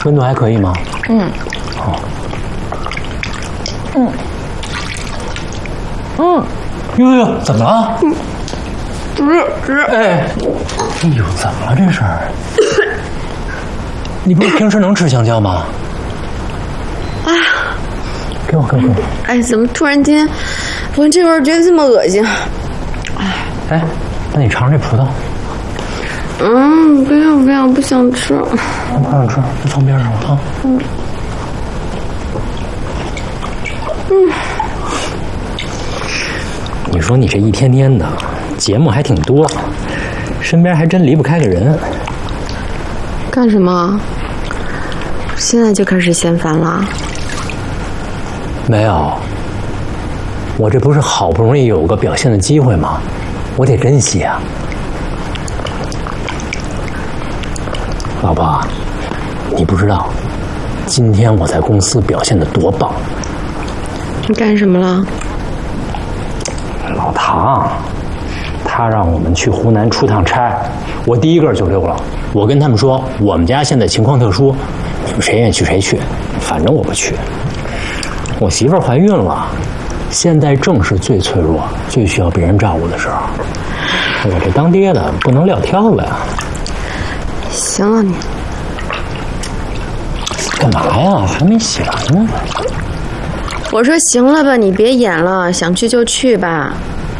温度还可以吗？好。哟，怎么了？ 不是， 哎呦，怎么了这是？你不是平时能吃香蕉吗？ 哎呀， 给我。 哎，怎么突然间闻这味儿觉得这么恶心？ 哎，那你尝尝这葡萄。 不要，不想吃。 不想吃，就放边上了啊。你说你这一天天的节目还挺多，身边还真离不开个人。 干什么？现在就开始嫌烦了？ 没有，我这不是好不容易有个表现的机会吗？我得珍惜啊。老婆，你不知道，今天我在公司表现得多棒。 你干什么了？ 老唐，他让我们去湖南出趟差，我第一个就溜了。我跟他们说，我们家现在情况特殊，你们谁愿意去谁去，反正我不去。我媳妇儿怀孕了，现在正是最脆弱、最需要别人照顾的时候。我这当爹的不能撂挑子呀。 行了，你干嘛呀？还没洗完呢。 我说行了吧，你别演了，想去就去吧。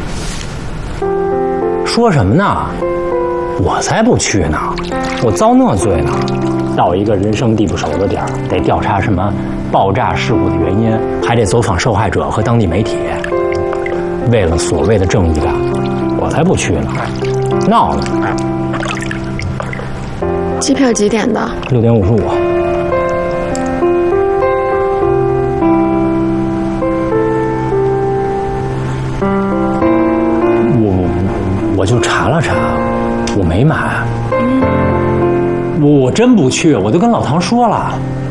说什么呢？我才不去呢，我遭那罪呢。到一个人生地不熟的地儿，得调查什么爆炸事故的原因，还得走访受害者和当地媒体。为了所谓的正义感，我才不去呢。闹呢。 机票几点的 ？6点55。我就查了查，我没买。我真不去，我都跟老唐说了。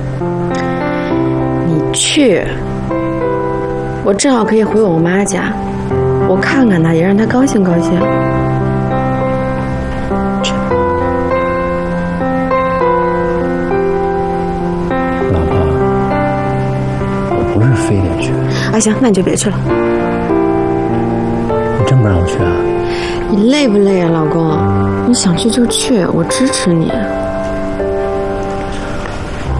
你去，我正好可以回我妈家，我看看她，也让她高兴高兴。 老婆，我不是非得去。 啊，行，那你就别去了。 你真不让我去啊？ 你累不累啊，老公？你想去就去，我支持你。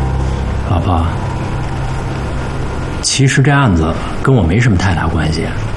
老婆，其实这案子跟我没什么太大关系。